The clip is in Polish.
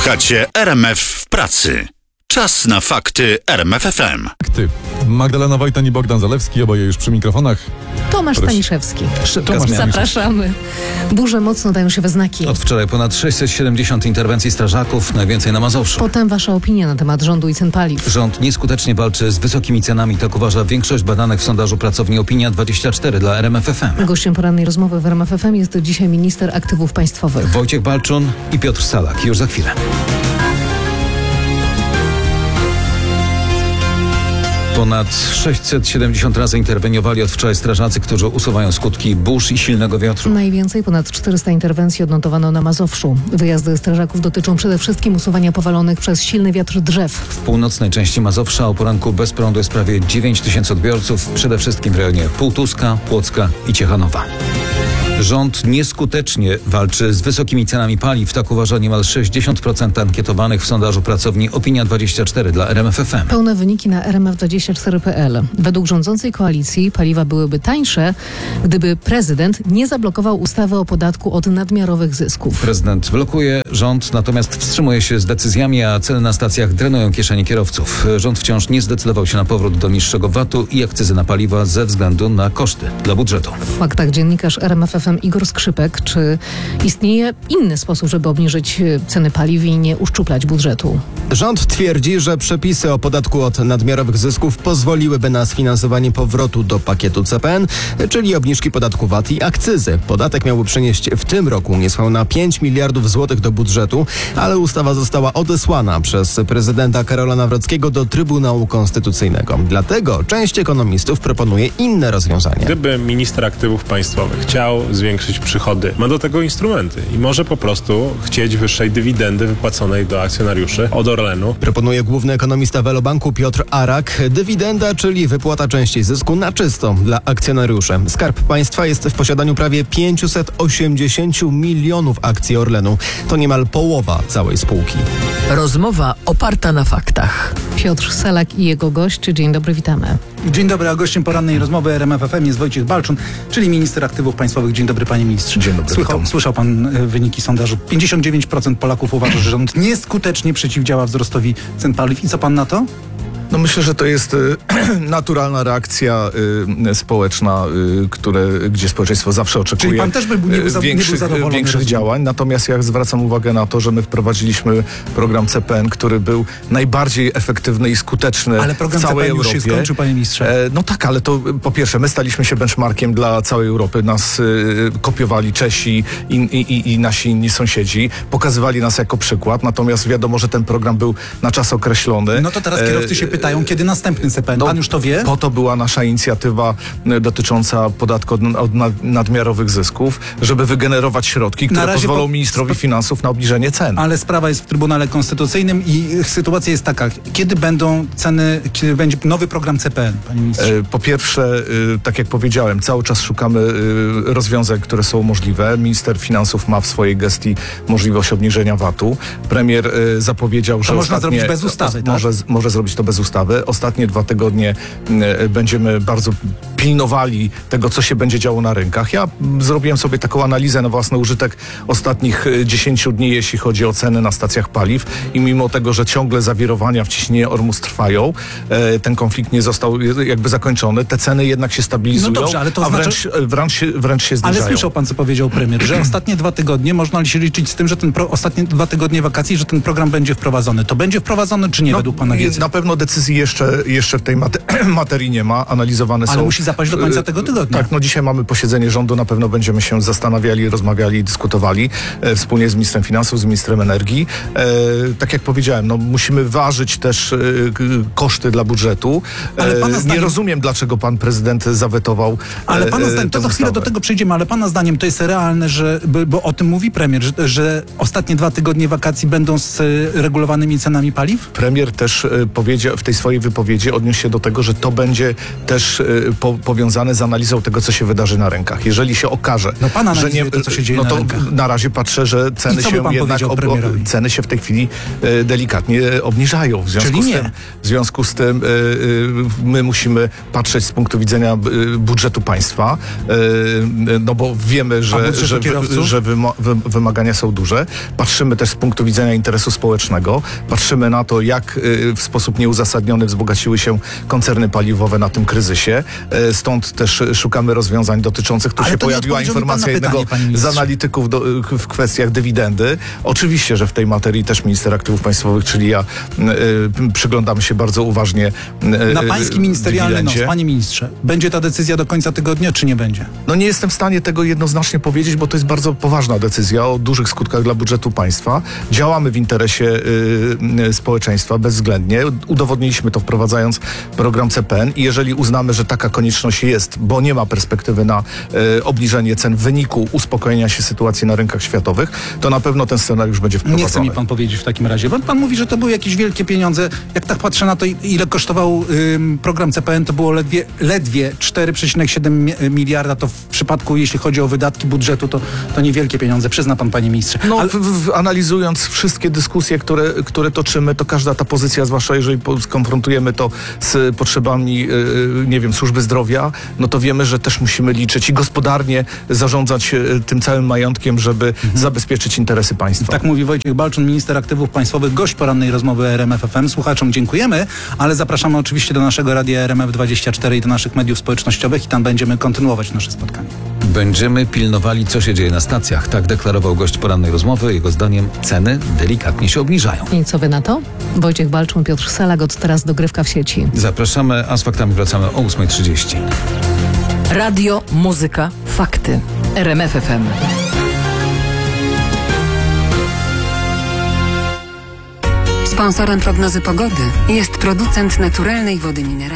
Słuchacie RMF w pracy. Czas na fakty RMF FM. Magdalena Wojtan i Bogdan Zalewski, oboje już przy mikrofonach. Tomasz Staniszewski. Tomasz Zapraszamy. Burze mocno dają się we znaki. Od wczoraj ponad 670 interwencji strażaków, najwięcej na Mazowszu. Potem wasza opinia na temat rządu i cen paliw. Rząd nieskutecznie walczy z wysokimi cenami, tak uważa większość badanych w sondażu pracowni Opinia24 dla RMF FM. Gościem porannej rozmowy w RMF FM jest dzisiaj minister aktywów państwowych. Wojciech Balczun i Piotr Salak. Już za chwilę. Ponad 670 razy interweniowali od wczoraj strażacy, którzy usuwają skutki burz i silnego wiatru. Najwięcej, ponad 400 interwencji odnotowano na Mazowszu. Wyjazdy strażaków dotyczą przede wszystkim usuwania powalonych przez silny wiatr drzew. W północnej części Mazowsza o poranku bez prądu jest prawie 9 tysięcy odbiorców, przede wszystkim w rejonie Półtuska, Płocka i Ciechanowa. Rząd nieskutecznie walczy z wysokimi cenami paliw, tak uważa niemal 60% ankietowanych w sondażu pracowni Opinia24 dla RMF FM. Pełne wyniki na rmf24.pl. Według rządzącej koalicji paliwa byłyby tańsze, gdyby prezydent nie zablokował ustawy o podatku od nadmiarowych zysków. Prezydent blokuje, rząd natomiast wstrzymuje się z decyzjami, a ceny na stacjach drenują kieszenie kierowców. Rząd wciąż nie zdecydował się na powrót do niższego VAT-u i akcyzy na paliwa ze względu na koszty dla budżetu. W faktach dziennikarz RMF FM Igor Skrzypek. Czy istnieje inny sposób, żeby obniżyć ceny paliw i nie uszczuplać budżetu? Rząd twierdzi, że przepisy o podatku od nadmiarowych zysków pozwoliłyby na sfinansowanie powrotu do pakietu CPN, czyli obniżki podatku VAT i akcyzy. Podatek miałby przynieść w tym roku niespełna 5 miliardów złotych do budżetu, ale ustawa została odesłana przez prezydenta Karola Nawrockiego do Trybunału Konstytucyjnego. Dlatego część ekonomistów proponuje inne rozwiązanie. Gdyby minister aktywów państwowych chciał zwiększyć przychody, ma do tego instrumenty i może po prostu chcieć wyższej dywidendy wypłaconej do akcjonariuszy od Orlenu. Proponuje główny ekonomista Velobanku Piotr Arak. Dywidenda, czyli wypłata części zysku na czysto dla akcjonariuszy. Skarb Państwa jest w posiadaniu prawie 580 milionów akcji Orlenu. To niemal połowa całej spółki. Rozmowa oparta na faktach. Piotr Salak i jego gość. Dzień dobry, witamy. Dzień dobry, a gościem porannej rozmowy RMF FM jest Wojciech Balczun, czyli minister aktywów państwowych. Dzień dobry, panie ministrze. Dzień dobry. Słyszał pan wyniki sondażu. 59% Polaków uważa, że rząd nieskutecznie przeciwdziała wzrostowi cen paliw. I co pan na to? No myślę, że to jest naturalna reakcja społeczna, gdzie społeczeństwo zawsze oczekuje Czyli pan też nie był zadowolony, większych rozumiem. działań. Natomiast ja zwracam uwagę na to, że my wprowadziliśmy program CPN, który był najbardziej efektywny i skuteczny Ale program w całej CPN już Europie. się skończył, panie ministrze. No tak, ale to po pierwsze, my staliśmy się benchmarkiem dla całej Europy. Nas kopiowali Czesi i nasi inni sąsiedzi. Pokazywali nas jako przykład. Natomiast wiadomo, że ten program był na czas określony. No to teraz kierowcy się pytają, kiedy następny CPN. Pan już to wie? Po to była nasza inicjatywa dotycząca podatku od nadmiarowych zysków, żeby wygenerować środki, które pozwolą ministrowi finansów na obniżenie cen. Ale sprawa jest w Trybunale Konstytucyjnym i sytuacja jest taka. Kiedy będą ceny, kiedy będzie nowy program CPN, panie ministrze? Po pierwsze, tak jak powiedziałem, cały czas szukamy rozwiązań, które są możliwe. Minister finansów ma w swojej gestii możliwość obniżenia VAT-u. Premier zapowiedział, że można zrobić bez ustawy, tak? Może zrobić to bez ustawy. Ostatnie 2 tygodnie będziemy bardzo pilnowali tego, co się będzie działo na rynkach. Ja zrobiłem sobie taką analizę na własny użytek ostatnich 10 dni, jeśli chodzi o ceny na stacjach paliw i mimo tego, że ciągle zawirowania w ciśnieniu Ormus trwają, ten konflikt nie został jakby zakończony, te ceny jednak się stabilizują, No dobrze, ale to wręcz się zniżają. Ale słyszał pan, co powiedział premier, że ostatnie 2 tygodnie można się liczyć z tym, że ostatnie 2 tygodnie wakacji, że ten program będzie wprowadzony. To będzie wprowadzony, czy nie według pana wiedzy? Na pewno decyzji jeszcze w tej materii nie ma. Analizowane są... Ale musi zapaść do końca tego tygodnia. Tak, dzisiaj mamy posiedzenie rządu, na pewno będziemy się zastanawiali, rozmawiali, dyskutowali wspólnie z ministrem finansów, z ministrem energii. Tak jak powiedziałem, musimy ważyć też koszty dla budżetu. Ale pana zdaniem... Nie rozumiem, dlaczego pan prezydent zawetował Ale pana zdaniem, to za chwilę do tego przejdziemy, ale pana zdaniem to jest realne, bo o tym mówi premier, że ostatnie 2 tygodnie wakacji będą z regulowanymi cenami paliw? Premier też powiedział, w tej swojej wypowiedzi odniósł się do tego, że to będzie też powiązane z analizą tego, co się wydarzy na rynkach. Jeżeli się okaże, No pan że analizuje to, co się dzieje no na to rynkach. na razie patrzę, że ceny I co by się pan jednak powiedział premierowi? ceny się w tej chwili delikatnie obniżają. W związku z tym my musimy patrzeć z punktu widzenia budżetu państwa, no bo wiemy, że wymagania są duże. Patrzymy też z punktu widzenia interesu społecznego. Patrzymy na to, jak w sposób nieuzasadniony wzbogaciły się koncerny paliwowe na tym kryzysie. Stąd też szukamy rozwiązań dotyczących, tu Ale się to nie pojawiła odpowiedział mi pan informacja na pytanie, jednego panie z ministrze. analityków w kwestiach dywidendy. Oczywiście, że w tej materii też minister aktywów państwowych, czyli ja, przyglądamy się bardzo uważnie Na pański ministerialny nos, dywidendzie. panie ministrze, będzie ta decyzja do końca tygodnia, czy nie będzie? No nie jestem w stanie tego jednoznacznie powiedzieć, bo to jest bardzo poważna decyzja o dużych skutkach dla budżetu państwa. Działamy w interesie społeczeństwa bezwzględnie. Udowodniliśmy to, wprowadzając program CPN i jeżeli uznamy, że taka konieczność jest, bo nie ma perspektywy na obniżenie cen w wyniku uspokojenia się sytuacji na rynkach światowych, to na pewno ten scenariusz będzie wprowadzony. Nie chce mi pan powiedzieć w takim razie, bo pan mówi, że to były jakieś wielkie pieniądze. Jak tak patrzę na to, ile kosztował program CPN, to było ledwie 4,7 miliarda. To w przypadku, jeśli chodzi o wydatki budżetu, to niewielkie pieniądze. Przyzna pan, panie ministrze. No, Ale... analizując wszystkie dyskusje, które toczymy, to każda ta pozycja, zwłaszcza jeżeli skonfrontujemy to z potrzebami, nie wiem, służby zdrowia, no to wiemy, że też musimy liczyć i gospodarnie zarządzać tym całym majątkiem, żeby zabezpieczyć interesy państwa. Tak mówi Wojciech Balczun, minister aktywów państwowych, gość porannej rozmowy RMF FM. Słuchaczom dziękujemy, ale zapraszamy oczywiście do naszego radia RMF24 i do naszych mediów społecznościowych i tam będziemy kontynuować nasze spotkanie. Będziemy pilnowali, co się dzieje na stacjach. Tak deklarował gość porannej rozmowy. Jego zdaniem ceny delikatnie się obniżają. I co wy na to? Wojciech Balczun, Piotr Selak, od teraz dogrywka w sieci. Zapraszamy, a z faktami wracamy o 8:30. Radio, muzyka, fakty. RMF FM. Sponsorem prognozy pogody jest producent naturalnej wody mineralnej.